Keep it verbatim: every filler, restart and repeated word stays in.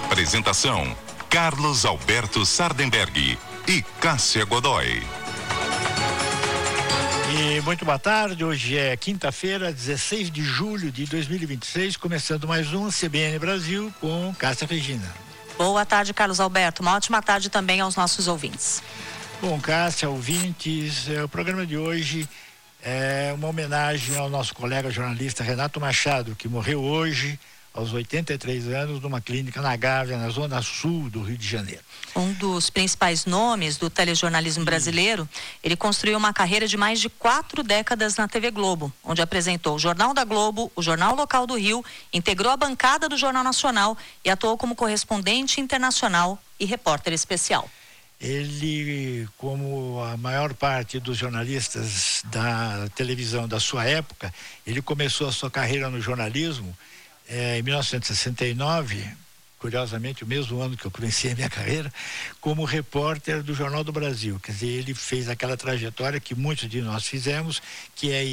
Apresentação: Carlos Alberto Sardenberg e Cássia Godoy. E muito boa tarde, hoje é quinta-feira, dezesseis de julho de dois mil e vinte e seis, começando mais um C B N Brasil com Cássia Regina. Boa tarde, Carlos Alberto, uma ótima tarde também aos nossos ouvintes. Bom, Cássia, ouvintes, o programa de hoje é uma homenagem ao nosso colega jornalista Renato Machado, que morreu hoje aos oitenta e três anos numa clínica na Gávea, na zona sul do Rio de Janeiro. Um dos principais nomes do telejornalismo brasileiro, ele construiu uma carreira de mais de quatro décadas na T V Globo, onde apresentou o Jornal da Globo, o Jornal Local do Rio, integrou a bancada do Jornal Nacional e atuou como correspondente internacional e repórter especial. Ele, como a maior parte dos jornalistas da televisão da sua época, ele começou a sua carreira no jornalismo É, em mil novecentos e sessenta e nove, curiosamente o mesmo ano que eu comecei a minha carreira, como repórter do Jornal do Brasil. Quer dizer, ele fez aquela trajetória que muitos de nós fizemos, que é